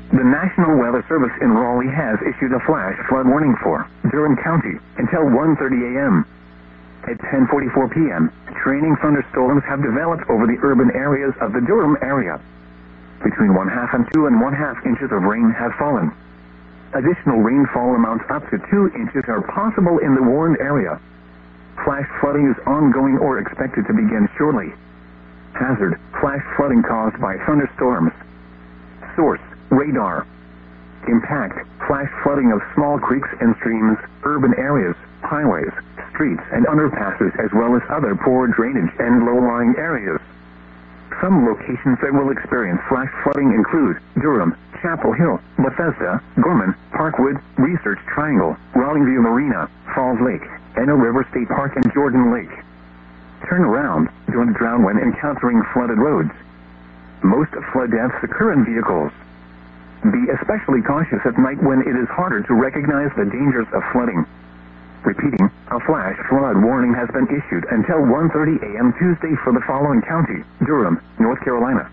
The National Weather Service in Raleigh has issued a flash flood warning for Durham County until 1:30 a.m. At 10:44 p.m., training thunderstorms have developed over the urban areas of the Durham area. Between 1/2 and 2 1/2 inches of rain have fallen. Additional rainfall amounts up to 2 inches are possible in the warned area. Flash flooding is ongoing or expected to begin shortly. Hazard: flash flooding caused by thunderstorms. Source: radar. Impact: flash flooding of small creeks and streams, urban areas, highways, streets, and underpasses, as well as other poor drainage and low-lying areas. Some locations that will experience flash flooding include Durham, Chapel Hill, Bethesda, Gorman, Parkwood, Research Triangle, Rollingview Marina, Falls Lake, Enno River State Park, and Jordan Lake. Turn around. Don't drown when encountering flooded roads. Most flood deaths occur in vehicles. Be especially cautious at night when it is harder to recognize the dangers of flooding. Repeating, a flash flood warning has been issued until 1:30 a.m. Tuesday for the following county: Durham, North Carolina.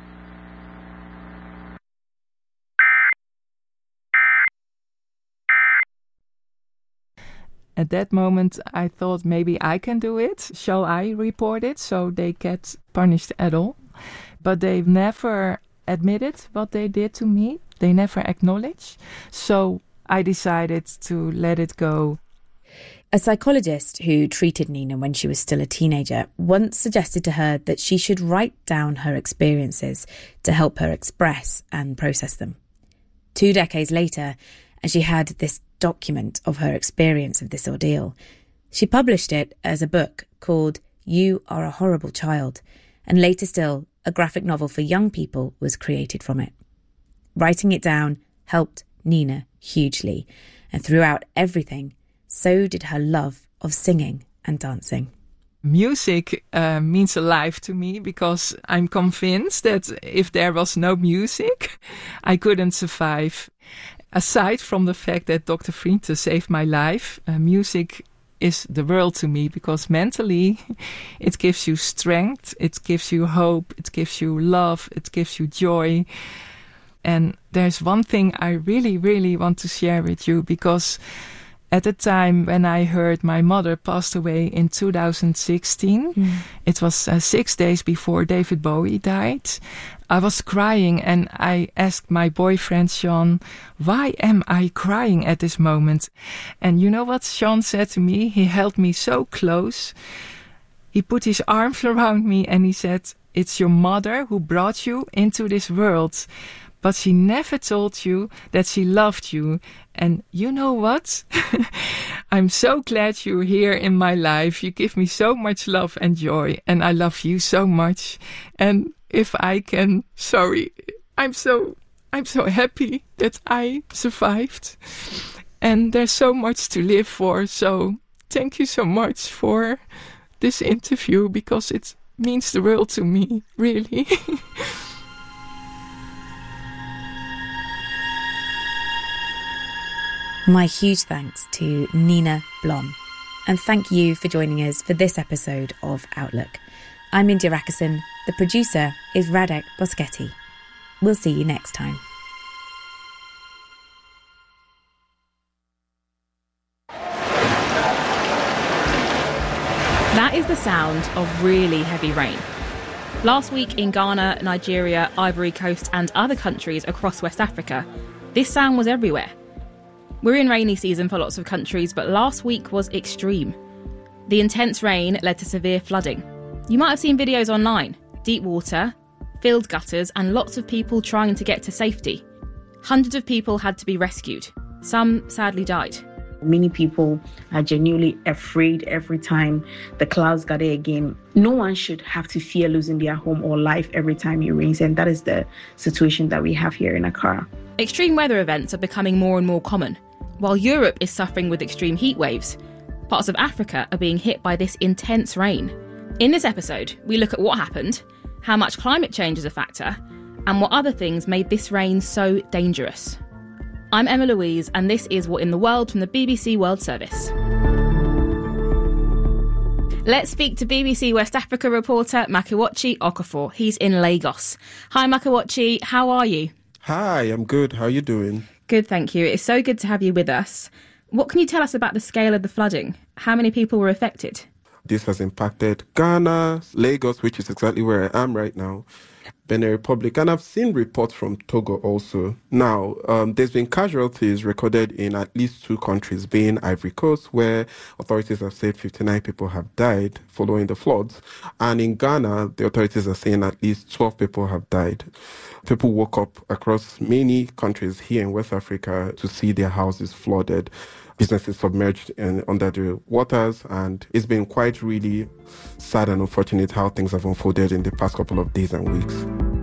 At that moment, I thought maybe I can do it. Shall I report it so they get punished at all? But they've never admitted what they did to me. They never acknowledged. So I decided to let it go. A psychologist who treated Nina when she was still a teenager once suggested to her that she should write down her experiences to help her express and process them. 2 decades later, and she had this document of her experience of this ordeal. She published it as a book called You Are a Horrible Child, and later still, a graphic novel for young people was created from it. Writing it down helped Nina hugely, and throughout everything, so did her love of singing and dancing. Music means a life to me because I'm convinced that if there was no music, I couldn't survive. Aside from the fact that Dr. Vriente saved my life, music is the world to me because mentally it gives you strength, it gives you hope, it gives you love, it gives you joy. And there's one thing I really, really want to share with you because at the time when I heard my mother passed away in 2016, it was 6 days before David Bowie died. I was crying and I asked my boyfriend, Sean, why am I crying at this moment? And you know what Sean said to me? He held me so close. He put his arms around me and he said, it's your mother who brought you into this world. But she never told you that she loved you. And you know what? I'm so glad you're here in my life. You give me so much love and joy. And I love you so much. And if I can, I'm so happy that I survived. And there's so much to live for. So thank you so much for this interview because it means the world to me, really. My huge thanks to Nina Blom. And thank you for joining us for this episode of Outlook. I'm India Rakison. The producer is Radek Boschetti. We'll see you next time. That is the sound of really heavy rain. Last week in Ghana, Nigeria, Ivory Coast and other countries across West Africa, this sound was everywhere. We're in rainy season for lots of countries, but last week was extreme. The intense rain led to severe flooding. You might have seen videos online. Deep water, filled gutters and lots of people trying to get to safety. Hundreds of people had to be rescued. Some sadly died. Many people are genuinely afraid every time the clouds gather again. No one should have to fear losing their home or life every time it rains, and that is the situation that we have here in Accra. Extreme weather events are becoming more and more common. While Europe is suffering with extreme heat waves, parts of Africa are being hit by this intense rain. In this episode, we look at what happened, how much climate change is a factor, and what other things made this rain so dangerous. I'm Emma Louise, and this is What in the World from the BBC World Service. Let's speak to BBC West Africa reporter Makiwachi Okafor. He's in Lagos. Hi Makiwachi, how are you? Hi, I'm good. How are you doing? Good, thank you. It's so good to have you with us. What can you tell us about the scale of the flooding? How many people were affected? This has impacted Ghana, Lagos, which is exactly where I am right now, Benin Republic, and I've seen reports from Togo also. Now, there's been casualties recorded in at least 2 countries, being Ivory Coast, where authorities have said 59 people have died following the floods, and in Ghana, the authorities are saying at least 12 people have died. People woke up across many countries here in West Africa to see their houses flooded, businesses submerged under the waters, and it's been quite really sad and unfortunate how things have unfolded in the past couple of days and weeks.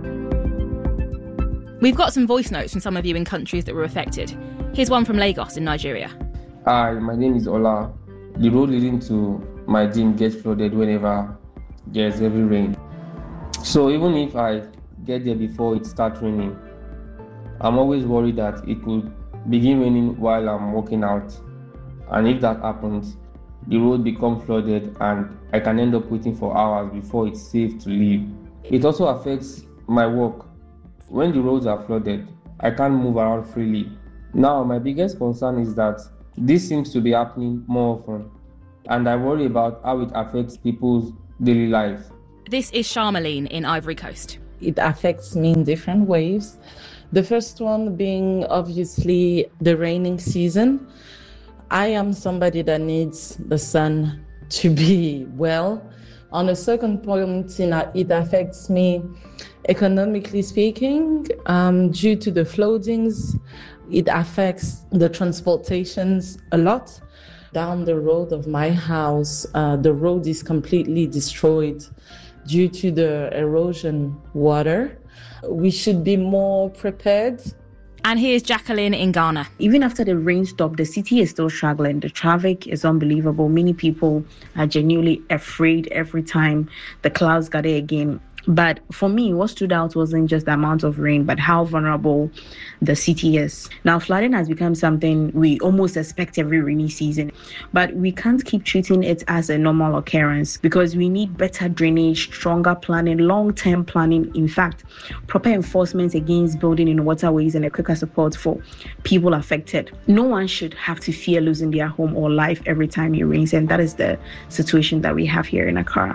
We've got some voice notes from some of you in countries that were affected. Here's one from Lagos in Nigeria. Hi, my name is Ola. The road leading to my gym gets flooded whenever there's heavy rain. So even if I get there before it starts raining, I'm always worried that it could begin raining while I'm working out. And if that happens, the road becomes flooded and I can end up waiting for hours before it's safe to leave. It also affects my work. When the roads are flooded, I can't move around freely. Now, my biggest concern is that this seems to be happening more often, and I worry about how it affects people's daily lives. This is Charmaline in Ivory Coast. It affects me in different ways. The first one being obviously the raining season. I am somebody that needs the sun to be well. On a second point, it affects me economically speaking, due to the floodings. It affects the transportations a lot. Down the road of my house, the road is completely destroyed due to the erosion water. We should be more prepared. And here's Jacqueline in Ghana. Even after the rain stopped, the city is still struggling. The traffic is unbelievable. Many people are genuinely afraid every time the clouds gather again. But for me, what stood out wasn't just the amount of rain, but how vulnerable the city is. Now, flooding has become something we almost expect every rainy season, but we can't keep treating it as a normal occurrence because we need better drainage, stronger planning, long-term planning. In fact, proper enforcement against building in waterways and a quicker support for people affected. No one should have to fear losing their home or life every time it rains, and that is the situation that we have here in Accra.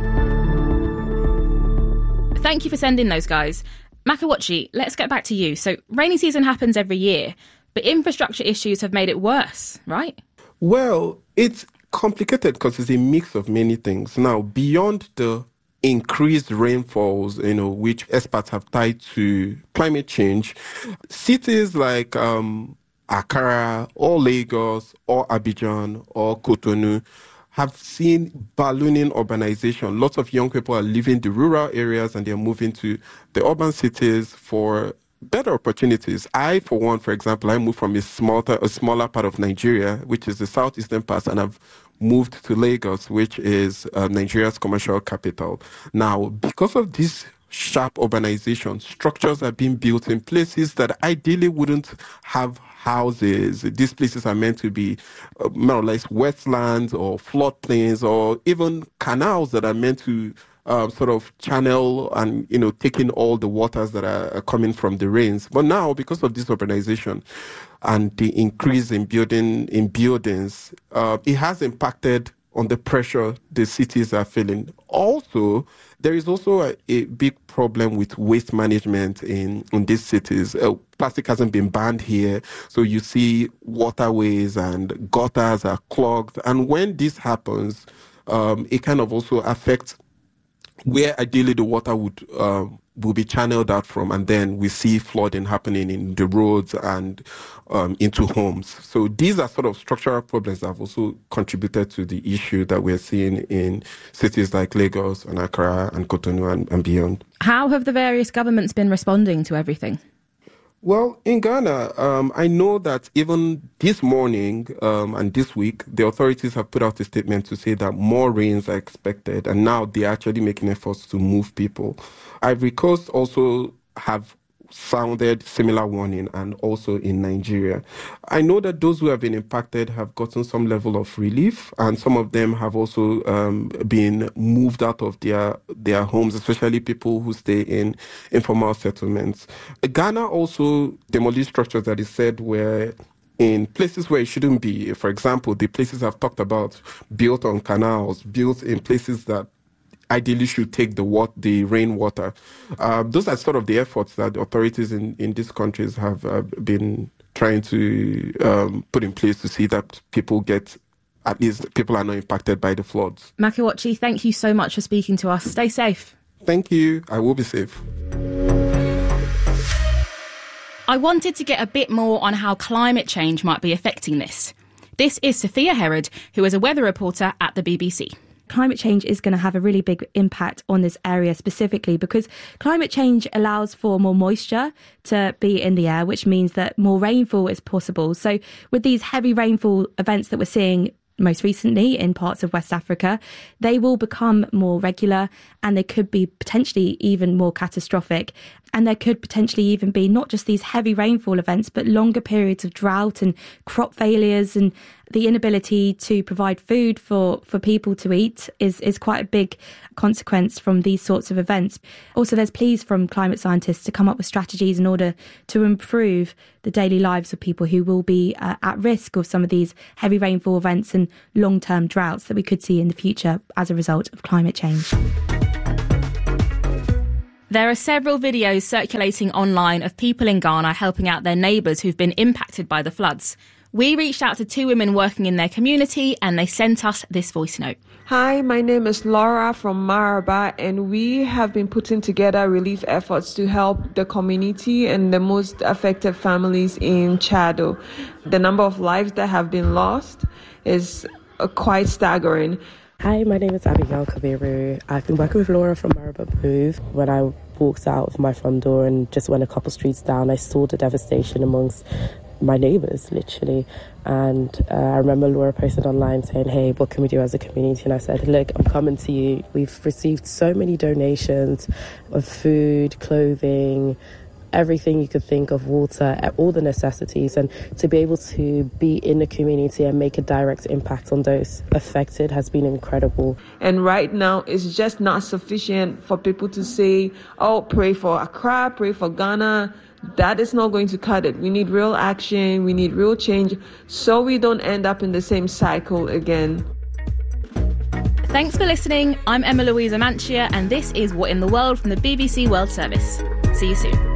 Thank you for sending those, guys. Makawachi, let's get back to you. So rainy season happens every year, but infrastructure issues have made it worse, right? Well, it's complicated because it's a mix of many things. Now, beyond the increased rainfalls, which experts have tied to climate change, cities like Accra or Lagos or Abidjan or Cotonou have seen ballooning urbanization. Lots of young people are leaving the rural areas and they're moving to the urban cities for better opportunities. I, for one, for example, I moved from a smaller part of Nigeria, which is the southeastern part, and I've moved to Lagos, which is Nigeria's commercial capital. Now, because of this sharp urbanization, structures are being built in places that ideally wouldn't have houses. These places are meant to be more or less wetlands or floodplains or even canals that are meant to sort of channel and, taking all the waters that are coming from the rains. But now, because of this urbanization and the increase in buildings, it has impacted on the pressure the cities are feeling. Also, there is also a big problem with waste management in these cities. Plastic hasn't been banned here, so you see waterways and gutters are clogged. And when this happens, it kind of also affects where ideally the water will be channeled out from, and then we see flooding happening in the roads and into homes. So these are sort of structural problems that have also contributed to the issue that we're seeing in cities like Lagos and Accra and Cotonou and beyond. How have the various governments been responding to everything? Well, in Ghana, I know that even this morning and this week, the authorities have put out a statement to say that more rains are expected, and now they're actually making efforts to move people. Ivory Coast also have sounded similar warning, and also in Nigeria. I know that those who have been impacted have gotten some level of relief, and some of them have also been moved out of their homes, especially people who stay in informal settlements. Ghana also demolished structures that is said were in places where it shouldn't be. For example, the places I've talked about, built on canals, built in places that ideally should take the rainwater. Those are sort of the efforts that the authorities in these countries have been trying to put in place to see that people are not impacted by the floods. Makiwachi, thank you so much for speaking to us. Stay safe. Thank you. I will be safe. I wanted to get a bit more on how climate change might be affecting this. This is Sophia Herod, who is a weather reporter at the BBC. Climate change is going to have a really big impact on this area specifically because climate change allows for more moisture to be in the air, which means that more rainfall is possible. So with these heavy rainfall events that we're seeing most recently in parts of West Africa, they will become more regular and they could be potentially even more catastrophic. And there could potentially even be not just these heavy rainfall events, but longer periods of drought and crop failures, and the inability to provide food for people to eat is quite a big consequence from these sorts of events. Also, there's pleas from climate scientists to come up with strategies in order to improve the daily lives of people who will be at risk of some of these heavy rainfall events and long-term droughts that we could see in the future as a result of climate change. There are several videos circulating online of people in Ghana helping out their neighbours who've been impacted by the floods. We reached out to two women working in their community and they sent us this voice note. Hi, my name is Laura from Maraba, and we have been putting together relief efforts to help the community and the most affected families in Chado. The number of lives that have been lost is quite staggering. Hi, my name is Abigail Kabiru. I've been working with Laura from Maraba Move. When I walked out of my front door and just went a couple streets down, I saw the devastation amongst my neighbours, literally. And I remember Laura posted online saying, hey, what can we do as a community? And I said, look, I'm coming to you. We've received so many donations of food, clothing, everything you could think of, water, all the necessities, and to be able to be in the community and make a direct impact on those affected has been incredible. And right now, it's just not sufficient for people to say, oh, pray for Accra, pray for Ghana. That is not going to cut it. We need real action, we need real change, so we don't end up in the same cycle again. Thanks for listening. I'm Emma Louisa Manchia, and this is What in the World from the BBC World Service. See you soon.